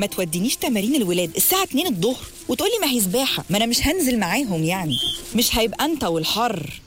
ما تودينيش تمارين الولاد الساعة 2 الظهر وتقولي ما هي سباحة، ما أنا مش هنزل معاهم يعني، مش هيبقى أنت والحر.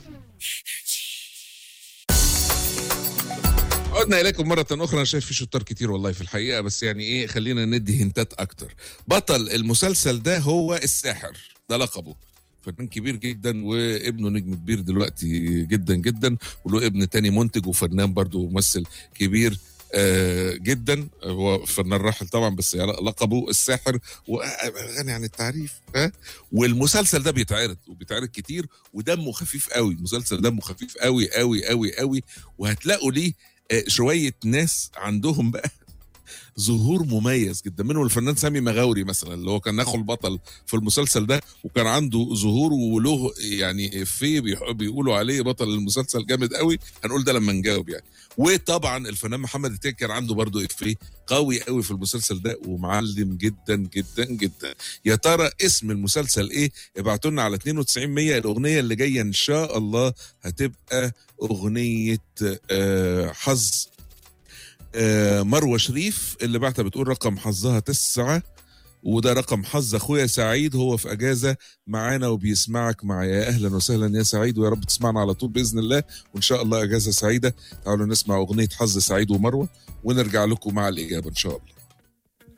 عدنا إليكم مرة أخرى. أنا شايف في شطار كتير والله في الحقيقة، بس يعني إيه، خلينا ندي هنتات أكتر. بطل المسلسل ده هو الساحر، ده لقبه. فنان كبير جدا وابنه نجم كبير دلوقتي جدا جدا، وله ابن تاني منتج وفنان برضو ممثل كبير جدا. هو فنان راحل طبعا، بس لقبه الساحر وغني عن التعريف. والمسلسل ده بيتعرض كتير ودمه خفيف قوي. المسلسل دمه خفيف قوي قوي قوي قوي، وهتلاقوا ليه شوية ناس عندهم بقى ظهور مميز جدا، منهم الفنان سامي مغاوري مثلا اللي هو كان اخو البطل في المسلسل ده، وكان عنده ظهور وله يعني في بيقولوا عليه بطل المسلسل جامد قوي. هنقول ده لما نجاوب يعني. وطبعا الفنان محمد التاج كان عنده برضو افيه قوي قوي في المسلسل ده ومعلم جدا جدا جدا. يا ترى اسم المسلسل ايه؟ ابعتوا لنا على 9200. الاغنيه اللي جايه ان شاء الله هتبقى اغنيه حظ مروة شريف اللي بعتها بتقول رقم حظها 9، وده رقم حظ اخويا سعيد، هو في اجازة معانا وبيسمعك معايا. اهلا وسهلا يا سعيد، ويا رب تسمعنا على طول باذن الله، وان شاء الله اجازة سعيدة. تعالوا نسمع اغنية حظ سعيد ومروة ونرجع لكم مع الاجابة ان شاء الله.